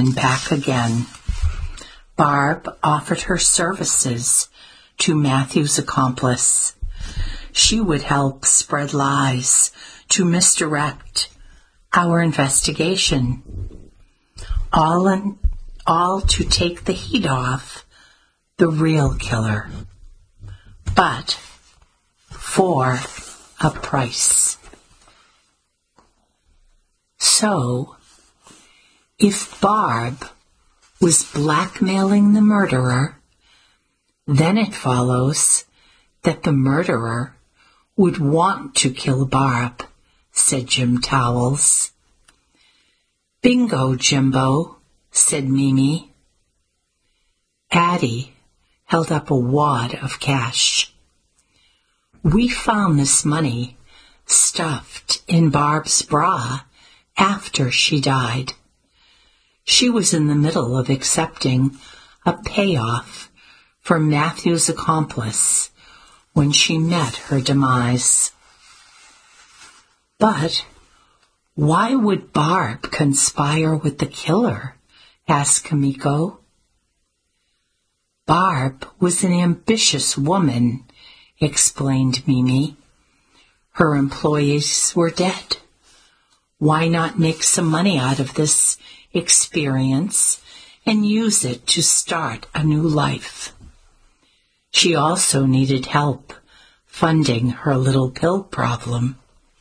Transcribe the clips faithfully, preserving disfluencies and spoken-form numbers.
and back again. Barb offered her services to Matthew's accomplice. She would help spread lies to misdirect our investigation, all, in, all to take the heat off the real killer, but for a price. So, if Barb was blackmailing the murderer, then it follows that the murderer would want to kill Barb, said Jim Towels. Bingo, Jimbo, said Mimi. Addie held up a wad of cash. We found this money stuffed in Barb's bra after she died. She was in the middle of accepting a payoff for Matthew's accomplice when she met her demise. But why would Barb conspire with the killer? Asked Kimiko. Barb was an ambitious woman, explained Mimi. Her employees were dead. Why not make some money out of this experience and use it to start a new life? She also needed help funding her little pill problem.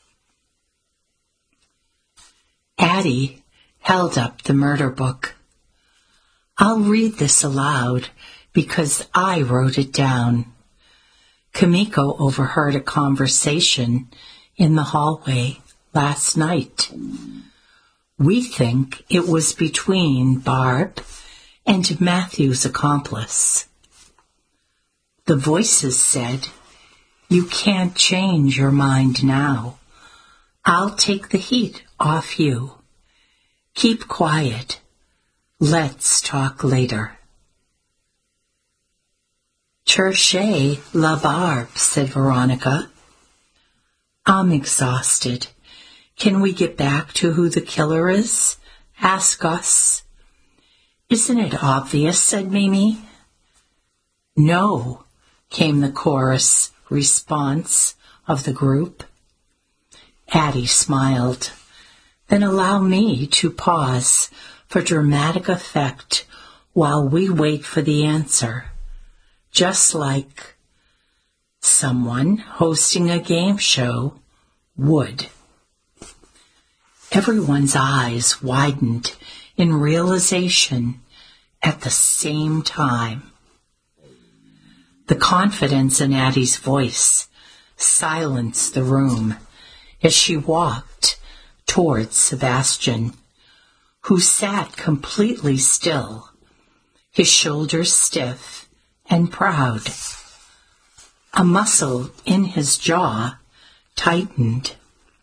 Addie held up the murder book. I'll read this aloud because I wrote it down. Kimiko overheard a conversation in the hallway last night. We think it was between Barb and Matthew's accomplice. The voices said, "You can't change your mind now. I'll take the heat off you. Keep quiet. Let's talk later." "Cherchez la Barbe," said Veronica. "I'm exhausted. Can we get back to who the killer is?" asked Gus. "Isn't it obvious?" said Mimi. "No," came the chorus response of the group. Addie smiled. "Then allow me to pause for dramatic effect while we wait for the answer, just like someone hosting a game show would." Everyone's eyes widened in realization at the same time. The confidence in Addie's voice silenced the room as she walked towards Sebastian, who sat completely still, his shoulders stiff and proud. A muscle in his jaw tightened.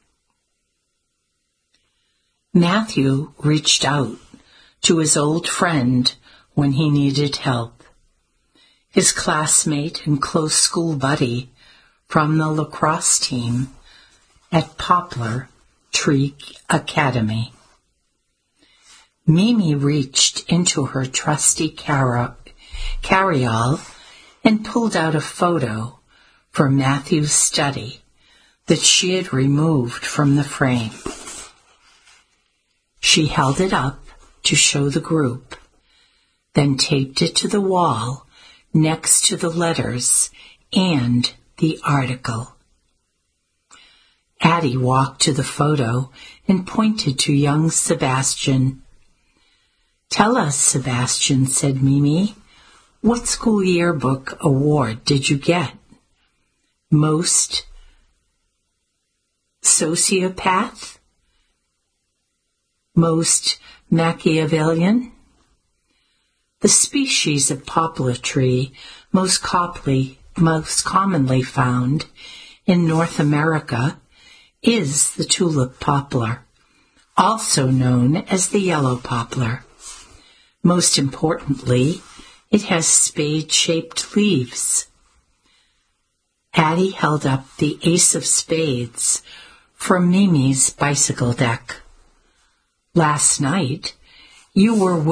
Matthew reached out to his old friend when he needed help. His classmate and close school buddy from the lacrosse team at Poplar Tree Academy. Mimi reached into her trusty car- carry-all and pulled out a photo from Matthew's study that she had removed from the frame. She held it up to show the group, then taped it to the wall next to the letters and the article. Addie walked to the photo and pointed to young Sebastian. "Tell us, Sebastian," said Mimi, "what school yearbook award did you get? Most sociopath? Most Machiavellian?" The species of poplar tree most, coply, most commonly found in North America is the tulip poplar, also known as the yellow poplar. Most importantly, it has spade-shaped leaves. Addie held up the ace of spades from Mimi's bicycle deck. "Last night, you were